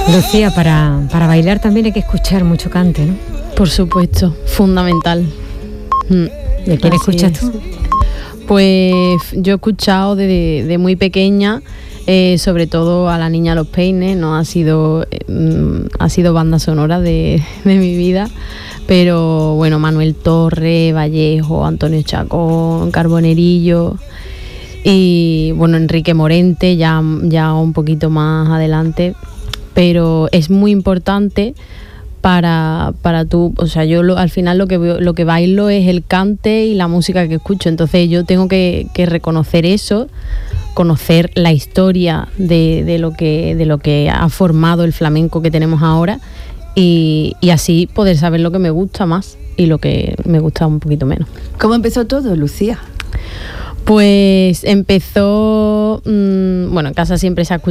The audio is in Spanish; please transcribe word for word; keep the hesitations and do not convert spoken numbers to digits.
Lucía, para, para bailar también hay que escuchar mucho cante, ¿no? Por supuesto, fundamental. Mm. ¿De quién escuchas tú? Pues yo he escuchado de, de muy pequeña, eh, sobre todo a La Niña Los Peines, ¿no? Ha sido, eh, ha sido banda sonora de, de mi vida. Pero bueno, Manuel Torre, Vallejo, Antonio Chacón, Carbonerillo y bueno, Enrique Morente ya, ya un poquito más adelante. Pero es muy importante para, para tú, o sea, yo lo, al final lo que, lo que bailo es el cante y la música que escucho, entonces yo tengo que, que reconocer eso, conocer la historia de, de, lo que, de lo que ha formado el flamenco que tenemos ahora y, y así poder saber lo que me gusta más y lo que me gusta un poquito menos. ¿Cómo empezó todo, Lucía? Pues empezó, mmm, bueno, en casa siempre se ha escuchado